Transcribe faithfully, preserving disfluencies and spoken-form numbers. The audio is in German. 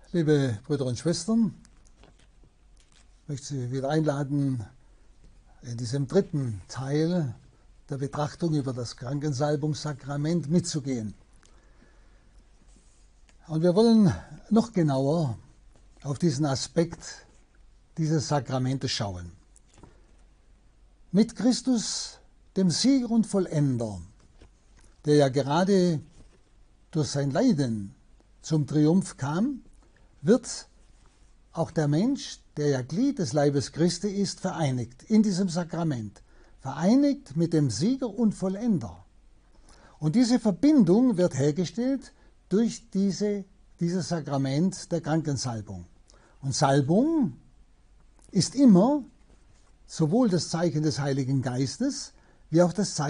Liebe Brüder und Schwestern, ich möchte Sie wieder einladen, in diesem dritten Teil der Betrachtung über das Krankensalbungssakrament mitzugehen. Und wir wollen noch genauer auf diesen Aspekt dieses Sakramentes schauen. Mit Christus, dem Sieger und Vollender, der ja gerade durch sein Leiden zum Triumph kam, wird auch der Mensch, der ja Glied des Leibes Christi ist, vereinigt in diesem Sakrament, vereinigt mit dem Sieger und Vollender. Und diese Verbindung wird hergestellt durch diese, dieses Sakrament der Krankensalbung. Und Salbung ist immer sowohl das Zeichen des Heiligen Geistes wie auch das Zeichen